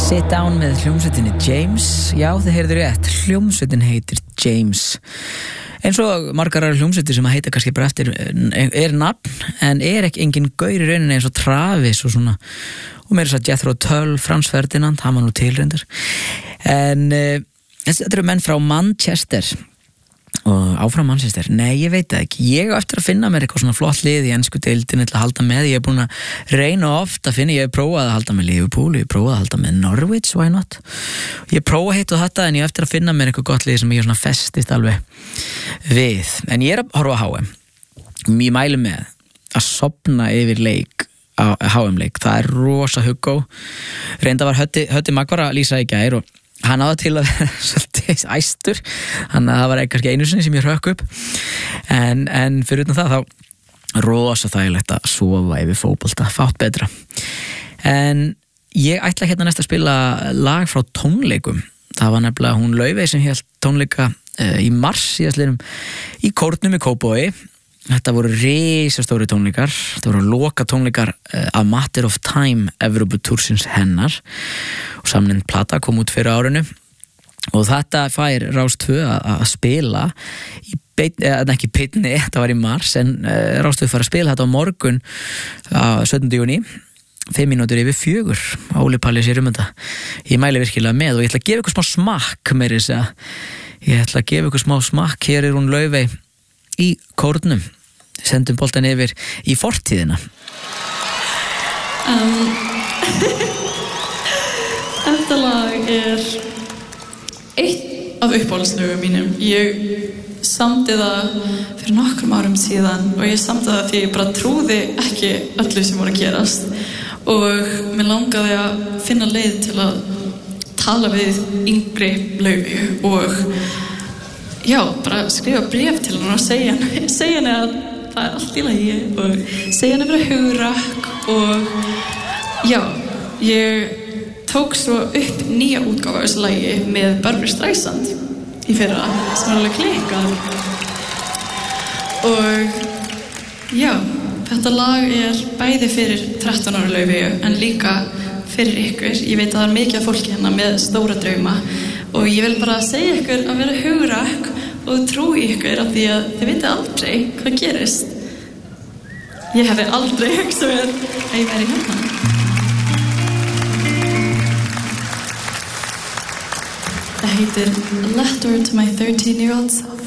Sit Down með hljómsveitinni James. Já, þið heyrðu rétt, hljómsveitin heitir James. Eins og margar aðrar hljómsveitir sem að heita kannski bara eftir nafn, en ekki engin gaur í rauninni eins og Travis og svona, og meira þess að Jethro Tull, Franz Ferdinand, hann var nú tilreindur. En þetta eru menn frá Manchester og áfram Manchester. Nei, ég veit það ekki. Ég á eftir að finna mér eitthvað svona flott lið í ensku deildinni til að halda með. Ég búin að reyna oft að finna, ég hef prófað að halda með Liverpool, ég hef prófað að halda með Norwich, why not? Ég prófa hitt og þetta, en ég á eftir að finna mér eitthvað gott lið sem ég svona festist alveg við. En ég að horfa á HM. Ég mæli með að sofna yfir leik á HM-leik. Það rosa huggó. Reynda var Höddi Magvara lýsa í gær og hann áða til að vera svolítið æstur, þannig að það var kannski einu sinni sem ég hrökk upp, en fyrir utan það þá rosa þægilegt að sofa yfir fótbolta, fátt betra. En ég ætla hérna næst að spila lag frá tónleikum. Það var nefnilega hún Laufey sem hélt tónleika í mars síðastliðnum í Kórnum í Kópavogi. Þetta voru risastóri tónleikar, þetta voru loka tónleikar A Matter of Time Evropatúrsins hennar og samnefnd plata kom út fyrir árinu og þetta fær Rás 2 að spila í ekki beinni, þetta var í mars, en Rás 2 fær að spila þetta á morgun 17. júní 5 mínútur yfir 4. Óli Palli sér þetta. Ég mæli virkilega með og ég ætla að gefa ykkur smá smakk með þess að ég ætla að gefa ykkur smá smakk. Hér hún Laufey í Kórnum. Sendum boltan yfir í fortíðina. Þetta lag eitt af uppáhaldslögum mínum. Ég samdi það fyrir nokkrum árum síðan og ég samdi það því ég bara trúði ekki öllu sem voru að gerast og mér langaði að finna leið til að tala við yngri Laufey og já, bara skrifa bréf til hennar og segja henni að það allt í lagi og segja henni að vera hugrakk og já, ég tók svo upp nýja útgáfu af þessu lagi með Barbra Streisand í fyrra sem var alveg klikkað og já, þetta lag bæði fyrir 13 ára Laufey en líka fyrir ykkur. Ég veit að það mikið af fólki hérna með stóra drauma og ég vil bara segja ykkur að vera hugrakk og trúi ykkur af því að þið vitið aldrei hvað gerist. Ég hefði aldrei hugsað mér að ég væri hérna. Það heitir A Letter to My 13-year-old Self.